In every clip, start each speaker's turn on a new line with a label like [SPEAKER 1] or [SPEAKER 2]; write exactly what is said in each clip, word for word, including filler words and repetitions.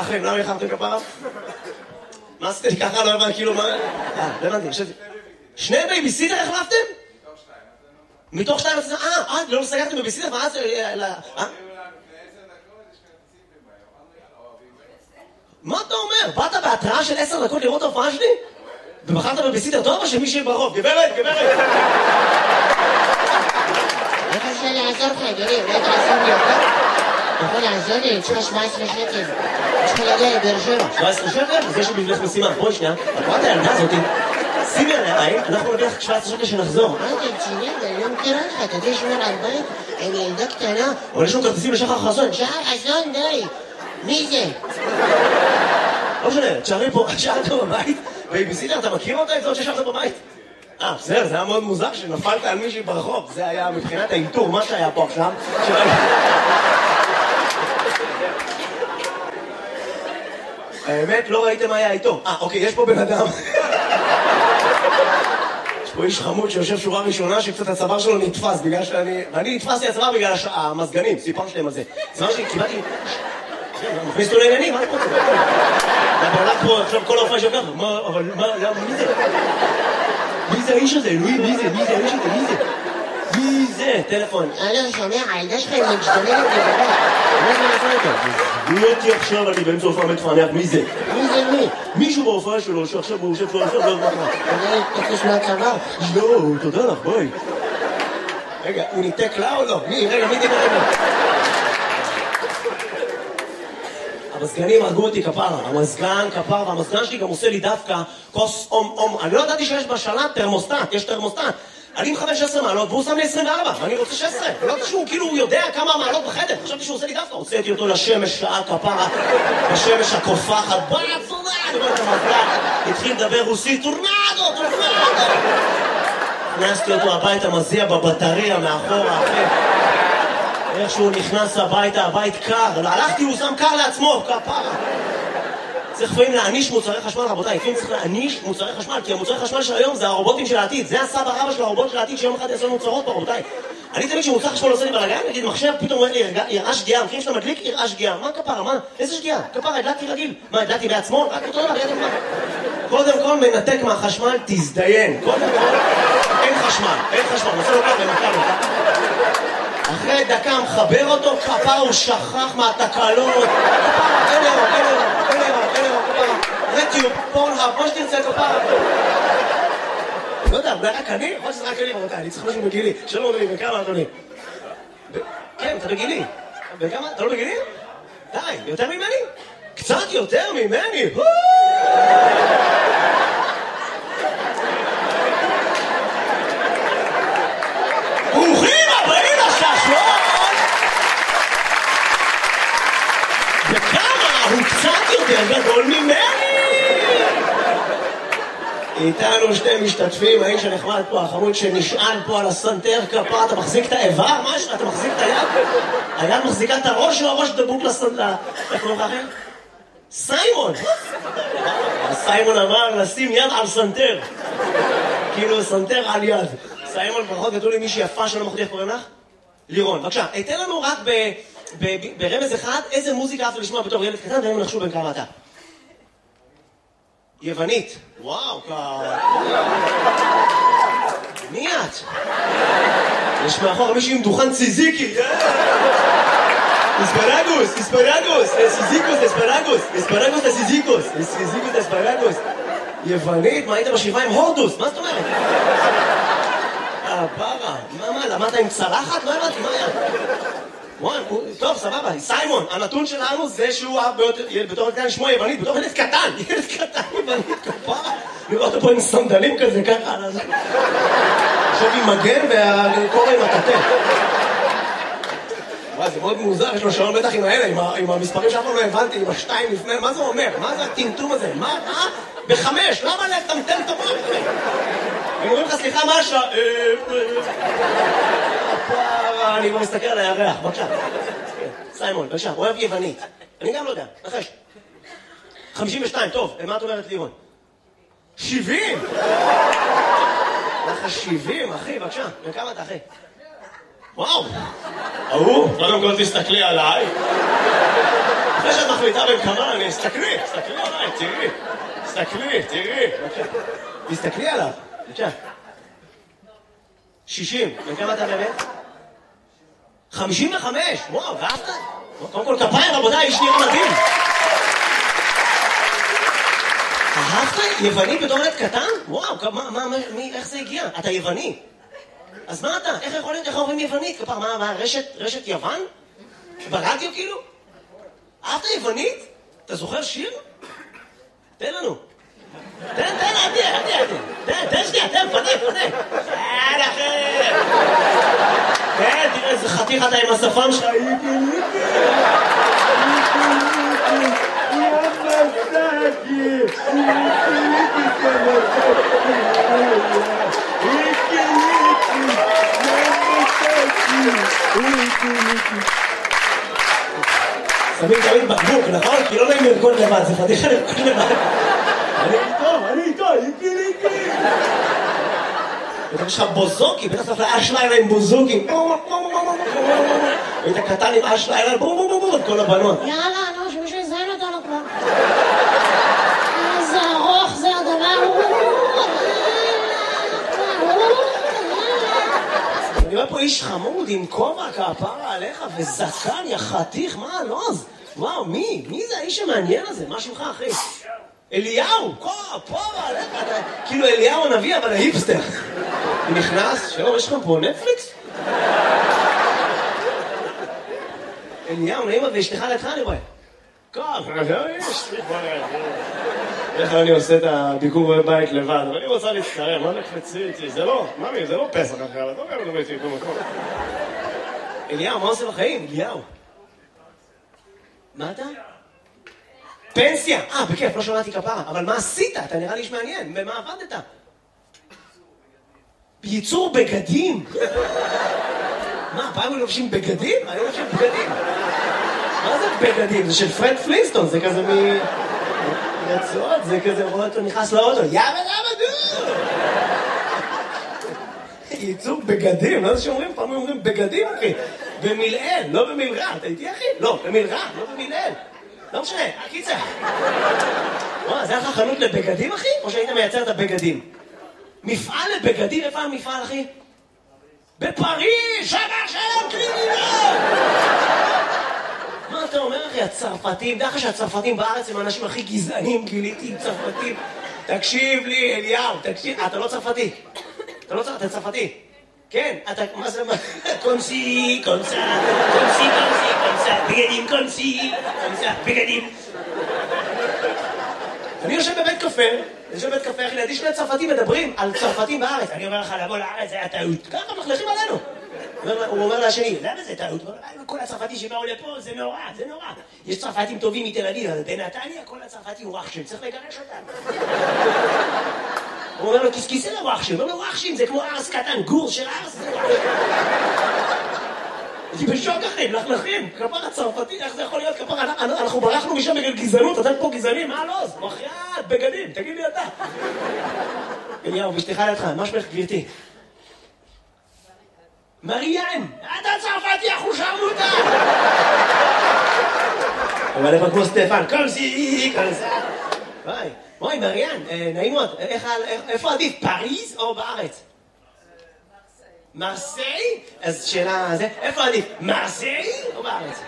[SPEAKER 1] אחרים? למה איחרתם כפרה? מה עשיתם לי ככה? לא הבנתי, כאילו מה... אה, לא הבנתי, חשבתי. שני בייביסיטר החלפתם? מתוך שתיים. מתוך שתיים? אה, אה, לא סגרתם בייביסיטר? מה זה... מה אתה אומר? באת בהתראה של עשר דקות לראות ההופעה שלי? ובחרת בייביסיטר טוב או שמישהי ברחוב? גברת, גברת!
[SPEAKER 2] איך אפשר לעזור לך, אדוני? אולי תעזור לי אותה? אתה יכול לעזור לי? אני צריכה שבע עשרה שקל. אני צריכה להגיע לבאר שבע.
[SPEAKER 1] שבע עשרה שקל? זה יש לי בשבילך משימה. בואי שנייה, את רואה את הילדה הזאתי? שימי עליי, אנחנו נביא לך שבע עשרה שקל שנחזור.
[SPEAKER 2] מה אתה רציני? אני לא מכירה לך. אתה יודע שמור על בית? אני ילדה קטנה.
[SPEAKER 1] אבל יש לנו כרטיסים לשחר חסון.
[SPEAKER 2] שחר חסון, די. מי זה?
[SPEAKER 1] לא משנה, תשארי פה, שאלת בבית, בייביסיטר, אתה מכיר אותה את זאת ששאלת בבית? אה, בסדר, זה היה מאוד מוזר שנפלת על מישהי ברחוב. זה היה מבחינת האינטור, מה שהיה פה עכשיו. האמת, לא ראיתם מה היה איתו. אה, אוקיי, יש פה בן אדם. יש פה איש חמוד שיושב שורה ראשונה שקצת הצוואר שלו נתפס בגלל שאני... ואני נתפסתי הצוואר בגלל המזגנים, סיפרתי להם על זה. הצוואר שלי, קיבלתי... מכניס אותו לעניינים, מה אני רוצה? אתה בעלת פה, עכשיו כל ההופעה שלך, מה, אבל מה, מי זה? מי זה האיש הזה? אלוהים, מי זה? מי זה האיש הזה? מי זה? מי זה? טלפון.
[SPEAKER 2] אני שומע, הילדה שלך היא משתוללת לגבי.
[SPEAKER 1] מה זה נעשה איתה? מי אותי עכשיו, אני באמצע הופעה מתפענח, מי זה?
[SPEAKER 2] מי זה מי?
[SPEAKER 1] מישהו בהופעה שלו, שעכשיו הוא יושב פה, עכשיו לא יודע מה.
[SPEAKER 2] אולי תפוס מהצבא.
[SPEAKER 1] לא, תודה לך, בואי. רגע, הוא ניתק לה או לא? מי? רגע, מי ניתק לה? המזגנים הרגו אותי כפרה, המזגן כפרה, והמזגן שלי גם עושה לי דווקא כוס אום אום. אני לא ידעתי שיש בשלט טרמוסטט, יש טרמוסטט. אני עם חמש עשרה מעלות והוא שם לי עשרים וארבע, ואני רוצה שש עשרה. לא ידעתי שהוא כאילו יודע כמה מעלות בחדר, חשבתי שהוא עושה לי דווקא. הוצאתי אותו לשמש שעה כפרה, בשמש הקופחת, בעצונה, אני אומר את המזגן, התחיל לדבר רוסית, טורנדו, טורנדו. הכנסתי אותו הביתה, מזיע בבטריה מאחורה, אחרי. איך שהוא נכנס הביתה, הבית קר, הלכתי, הוא שם קר לעצמו, כפרה. צריך לפעמים להעניש מוצרי חשמל, רבותיי, לפעמים צריך להעניש מוצרי חשמל, כי המוצרי חשמל של היום זה הרובוטים של העתיד, זה הסבא רבא של הרובוט של העתיד, שיום אחד יעשו לנו צרות פה, רבותיי. אני תמיד שמוצר חשמל עושה לי בלגן, נגיד מחשב, פתאום אומר לי, יראה שגיאה, מכירים שאתה מדליק, יראה שגיאה, מה כפרה, מה? איזה שגיאה? כפרה, הדלקתי רגיל. מה, הדלקתי בעצמו? רק אותו דבר, ידעתי מה? קודם כל, מנתק מהחשמל, תזדיין. קודם כל, אין חשמל, אין חשמל, נעשה לו ככה, נתקע לו. אחרי דקה מחבר אותו, כפרה הוא שכח מהתקלות. כפרה, אין אירו, אין אירו, אין אירו, אין אירו, כפרה. רטיוב, פורנהאב, מה שתרצה, כפרה. לא יודע, זה רק אני? יכול שזה רק אני, רבותיי, אני צריך משהו בגילי. שלום אדוני, בכמה אדוני? כן, אתה בגילי. בכמה? אתה לא בגילי? די, יותר ממני? קצת יותר ממני? ברוכים הבאים לששלון! וכמה הוא קצת יותר גדול ממני! איתנו שתי משתתפים, האיש הנחמד פה, החמוד שנשען פה על הסנטר כפרה, אתה מחזיק את האיבר? משהו? אתה מחזיק את היד? היד מחזיקה את הראש או הראש דבוק לסנטר? איך קוראים לך אחר? סיימון! סיימון אמר לשים יד על סנטר. כאילו סנטר על יד. סיימון, ברכות גדול לי מישהי יפה שלא מחודי, איך קוראים לך? לירון, בבקשה. תן לנו רק ברמז אחד, איזה מוזיקה אהבת לשמוע בתור ילד קטן, והם נחשו בין כמה אתה. יוונית. וואו, כ... מי את? יש מאחור מישהי עם דוכן ציזיקי. אספרגוס, אספרגוס, סיזיקוס, אספרגוס, אספרגוס לסיזיקוס, סיזיקוס לאספרגוס. יוונית? מה היית בשבעה עם הורדוס? מה זאת אומרת? אה, פרה. מה, מה, למדת עם צלחת? לא הבנתי, מה היה? וואי, טוב, סבבה, סיימון, הנתון שלנו זה שהוא אהב בתור קטן שמו יוונית, בתור ילד קטן, ילד קטן יוונית, כפרה. לראות אותו פה עם סנדלים כזה, ככה, עכשיו עם מגן והקורא עם הטטה. וואי, זה מאוד מוזר, יש לו שעון בטח עם האלה, עם המספרים שאף לא הבנתי, עם השתיים לפני, מה זה אומר? מה זה הטמטום הזה? מה? אה? בחמש, למה לטמטם את המוח? הם אומרים לך, סליחה, מה השעה? הפרה, אני כבר מסתכל על הירח, בבקשה. סיימון, בבקשה, אוהב יוונית. אני גם לא יודע, נחש. חמישים ושתיים, טוב, מה את אומרת לירון? שבעים! לך שבעים, אחי, בבקשה. וכמה אתה, אחי? וואו! ההוא, קודם כל תסתכלי עליי. אחרי שאת מחליטה בין כמה, אני אסתכלי, אסתכלי עליי, תראי, אסתכלי, תראי, תסתכלי עליו, בבקשה. שישים, וכמה אתה באמת? חמישים וחמש, וואו, ואהבת? קודם כל כפיים, רבותיי, איש נראה מדהים. אהבת יווני בתור ילד קטן? וואו, מה, מה, מי, איך זה הגיע? אתה יווני. אז מה אתה? איך יכול להיות, איך אומרים יוונית? כפר, מה, מה, רשת, רשת יוון? ברדיו כאילו? אהבת יוונית? אתה זוכר שיר? תן לנו. תן, תן, עדי, עדי, עדי. תן, תן שנייה, תן, פנה, פנה. אין אחר. תן, תראה איזה חתיך אתה עם השפם שלך. שמים תמיד בקבוק, נכון? כי לא נעים לרקוד לבד, זה פתיחה לרקוד לבד. אני איתו, אני איתו, איקי ליקי. יש לך בוזוקי, בטח צריך לאש לילה עם בוזוקי. היית קטן עם אש לילה, בום בום בום בום, כל הבנות.
[SPEAKER 2] יאללה, נו, שמישהו יזיין אותנו כבר. איזה ארוך זה הדבר.
[SPEAKER 1] אני רואה פה איש חמוד עם כובע כפרה עליך וזקן, יא חתיך, מה הלוז? וואו, מי? מי זה האיש המעניין הזה? מה שמך, אחי? אליהו, כפרה עליך, כאילו אליהו הנביא, אבל ההיפסטר. נכנס, שלום, יש לכם פה נטפליקס? אליהו, נעים ואשתך לידך אני רואה. כפרה, יש לי כבר... איך אני עושה את הביקור בבית לבד, אבל אני רוצה להצטרם, מה נקפצי איתי? זה לא, ממי, זה לא פסח אחרי, לא גם לא הייתי במקום. אליהו, מה עושה בחיים? אליהו. מה אתה? פנסיה! אה, בכיף, לא שמעתי כפרה, אבל מה עשית? אתה נראה לי איש מעניין, במה עבדת? ייצור בגדים? מה, פעם הם לובשים בגדים? אני לובשים בגדים. מה זה בגדים? זה של פרד פלינסטון, זה כזה מ... רצועות, זה כזה, רואה אותו נכנס לאוטו, יאבא למה דו! ייצוג בגדים, לא זה שאומרים, פעם אומרים בגדים, אחי. במילאל, לא במילרע, אתה איתי, אחי? לא, במילרע, לא במילאל. לא משנה, הקיצר. וואו, זה היה לך חנות לבגדים, אחי? או שהיית מייצר את הבגדים? מפעל לבגדים, איפה המפעל, אחי? בפריז, שמה שלום קלימינות! מה אתה אומר, אחי? הצרפתים, דרך שהצרפתים בארץ הם האנשים הכי גזענים, גיליתי עם צרפתים. תקשיב לי, אליהו, תקשיב. אתה לא צרפתי. אתה לא צרפתי, אתה צרפתי. כן, אתה, מה זה, קונסי, קונסה, קונסי, קונסי, קונסה, בגדים, קונסי, קונסה, בגדים. אני יושב בבית קפה, אני יושב בבית קפה, אחי, לידי שני צרפתים מדברים על צרפתים בארץ. אני אומר לך, לבוא לארץ, זה היה טעות. ככה מחלכים עלינו. הוא אומר לשני, למה זה טעות? כל הצרפתי שבאו לפה, זה נורא, זה נורא. יש צרפתים טובים מתל אביב, אבל בנתניה כל הצרפתי הוא רחשים, צריך לגרש אותם. הוא אומר לו, כיסכיסי לא רחשים, הוא אומר לו, רחשים, זה כמו ארס קטן, גור של ארס, זה רחשים. אני בשוק אחי, מלכלכים, כפר הצרפתי, איך זה יכול להיות כפר? אנחנו ברחנו משם בגלל גזענות, אתם פה גזענים, מה לא? בחייאת, בגדים, תגיד לי אתה. אליהו, בשתיך לידך, מה שמך גבירתי? מריאן, אתה צרפתי, אחו שרמוטה! אבל איפה כמו סטפן, קומסי, קומסה. וואי, וואי, מריאן, נעים מאוד, איפה עדיף, פריז או בארץ? מרסיי? אז שאלה, איפה עדיף, מרסיי או בארץ?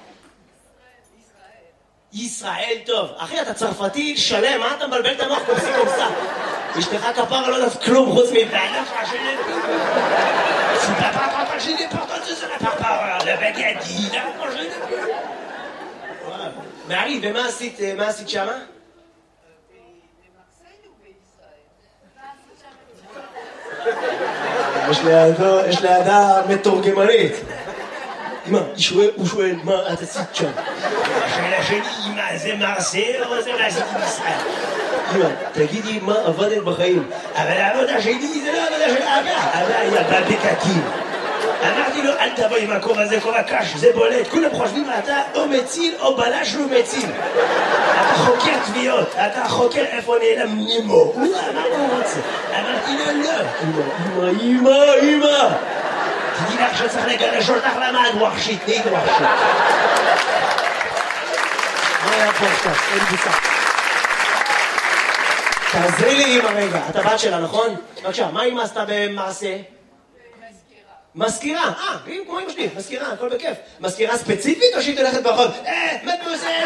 [SPEAKER 1] ישראל טוב. אחי, אתה צרפתי שלם, מה אתה מבלבל את המוח קומסי קומסה? אשתך כפרה לא דף כלום חוץ מבעלה פרשנית. C'est pas papa pagine pourtant c'est la papa le baguette là pagine. Marie, ומה עשית, מה עשית שמה? יש לידה מתורגמנית. אמא, הוא שואל, מה את עשית שם? השאלה שלי, אמא, זה מרסיי או זה מה עשית בישראל? אמא, תגידי מה עבדת בחיים. אבל העבודה שלי זה לא עבודה של אבא. אבא היה בבקקים. אמרתי לו, אל תבוא עם הכובע הזה, כובע קש, זה בולט. כולם חושבים, אתה או מציל או בלש לא מציל. אתה חוקר תביעות, אתה חוקר איפה נעלם נימו. הוא אמר הוא רוצה. אמרתי לו, לא. אמא, אמא, אמא. תדעי לך שצריך לגרש אותך למה את ווחשית, נהיית ווחשית. היה פה עכשיו, אין בוסה. תעזרי לי עם הרגע, את הבת שלה, נכון? בבקשה, מה אמא עשתה במעשה? מזכירה, אה, היא כמו אמא שלי, מזכירה, הכל בכיף. מזכירה ספציפית או שהיא תלכת ברחוב? אה, מדמוזל!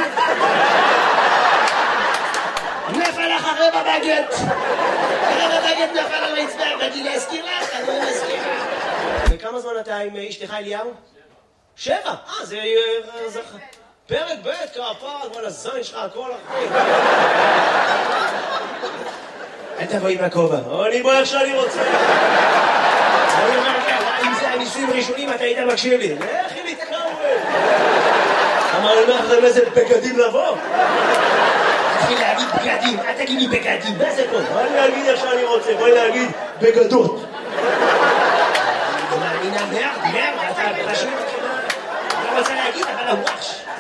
[SPEAKER 1] נפל לך רבע בגט! רבע בגט נפל על הרצפה, באתי להזכיר לך, אני מזכירה. וכמה זמן אתה עם אשתך אליהו? שבע, אה, זה... פרק ב' כפר, כל הזין שלך, הכל אחרי. אל תבואי מהכובע, אני בוא איך שאני רוצה. אני אומר לך, אם זה הניסויים הראשונים, אתה היית מקשיב לי. לכי להתקרב. אמר לי, מה אתה איזה בגדים לבוא? תתחיל להגיד בגדים, אל תגיד לי בגדים, מה זה פה? בואי להגיד איך שאני רוצה, בואי להגיד בגדות. אני מאמינה מרד, מרד, אתה פשוט... אני רוצה להגיד, אבל הוואש.